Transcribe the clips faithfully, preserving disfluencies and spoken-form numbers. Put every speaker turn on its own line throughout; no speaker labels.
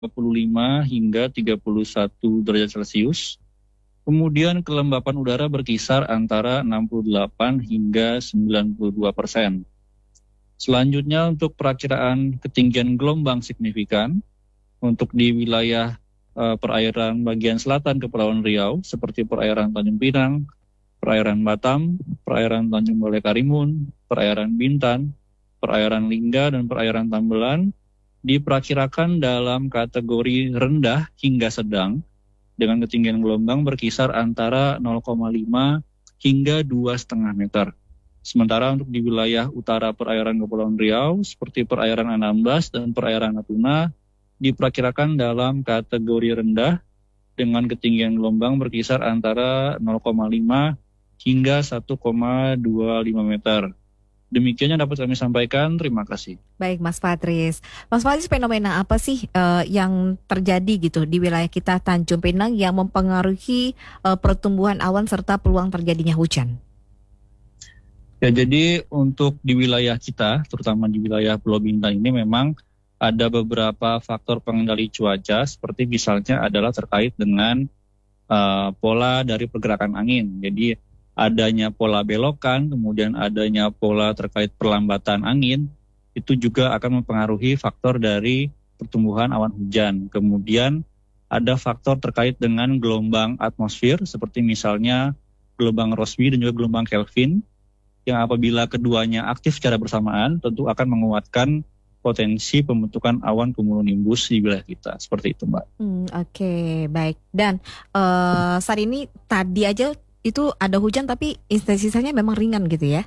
dua puluh lima hingga tiga puluh satu derajat Celcius. Kemudian kelembapan udara berkisar antara enam puluh delapan hingga sembilan puluh dua persen. Selanjutnya untuk perakiraan ketinggian gelombang signifikan untuk di wilayah uh, perairan bagian selatan Kepulauan Riau seperti perairan Tanjung Pinang, perairan Batam, perairan Tanjung Balai Karimun, perairan Bintan, perairan Lingga, dan perairan Tambelan diperkirakan dalam kategori rendah hingga sedang dengan ketinggian gelombang berkisar antara nol koma lima hingga dua koma lima meter. Sementara untuk di wilayah utara perairan Kepulauan Riau seperti perairan Anambas dan perairan Natuna diperkirakan dalam kategori rendah dengan ketinggian gelombang berkisar antara nol koma lima hingga satu koma dua lima meter. Demikian yang dapat kami sampaikan. Terima kasih.
Baik, Mas Patris. Mas Patris, fenomena apa sih uh, yang terjadi gitu di wilayah kita Tanjung Pinang yang mempengaruhi uh, pertumbuhan awan serta peluang terjadinya hujan?
Ya, jadi untuk di wilayah kita, terutama di wilayah Pulau Bintan ini memang ada beberapa faktor pengendali cuaca, seperti misalnya adalah terkait dengan uh, pola dari pergerakan angin. Jadi adanya pola belokan, kemudian adanya pola terkait perlambatan angin, itu juga akan mempengaruhi faktor dari pertumbuhan awan hujan. Kemudian ada faktor terkait dengan gelombang atmosfer, seperti misalnya gelombang Rossby dan juga gelombang Kelvin, yang apabila keduanya aktif secara bersamaan tentu akan menguatkan potensi pembentukan awan cumulonimbus di wilayah kita. Seperti itu, Mbak.
Hmm, Oke, okay, baik. Dan uh, saat ini tadi aja itu ada hujan tapi intensitasnya memang ringan gitu ya?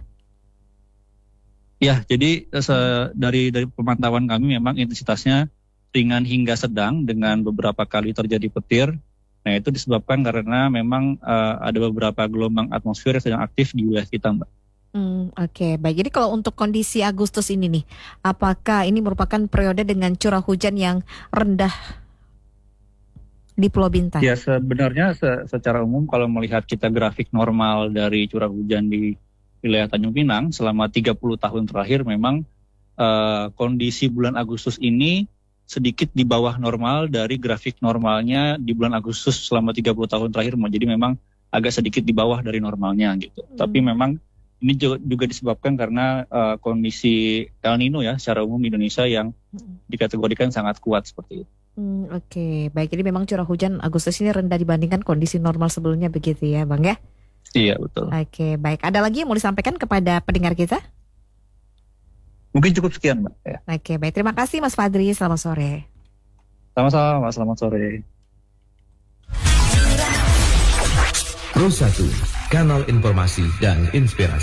Ya, jadi se- dari dari pemantauan kami memang intensitasnya ringan hingga sedang dengan beberapa kali terjadi petir. Nah, itu disebabkan karena memang uh, ada beberapa gelombang atmosfer yang sedang aktif di wilayah kita, Mbak.
Hmm, Oke, okay, baik. Jadi kalau untuk kondisi Agustus ini nih, apakah ini merupakan periode dengan curah hujan yang rendah di Pulau Bintan?
Ya, sebenarnya se- secara umum kalau melihat kita grafik normal dari curah hujan di wilayah Tanjung Pinang selama tiga puluh tahun terakhir memang uh, kondisi bulan Agustus ini sedikit di bawah normal dari grafik normalnya di bulan Agustus selama tiga puluh tahun terakhir. Jadi memang agak sedikit di bawah dari normalnya gitu. Hmm. Tapi memang ini juga, juga disebabkan karena uh, kondisi El Nino ya secara umum di Indonesia yang dikategorikan sangat kuat seperti itu.
Hmm, Oke, okay. Baik. Jadi memang curah hujan Agustus ini rendah dibandingkan kondisi normal sebelumnya begitu ya, Bang ya?
Iya, betul.
Oke, okay, baik. Ada lagi yang mau disampaikan kepada pendengar kita?
Mungkin cukup sekian, Mbak. Ya.
Oke, okay, baik. Terima kasih Mas Fadri. Selamat sore.
Sama-sama, Mbak. Selamat sore.
Pro satu, kanal informasi dan inspirasi.